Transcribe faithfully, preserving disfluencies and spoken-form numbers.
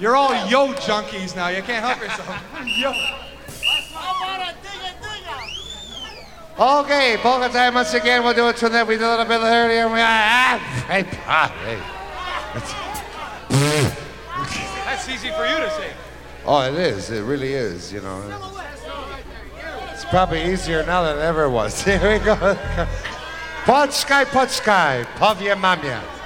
You're all yo junkies now. You can't help yourself. Yo. Okay, polka time once again. We'll do a tune that we did a little bit earlier. We ah, hey, ah, hey. That's easy for you to say. Oh, it is. It really is. You know, it's probably easier now than it ever was. Here we go. Poczkaj, poczkaj, powie mamie.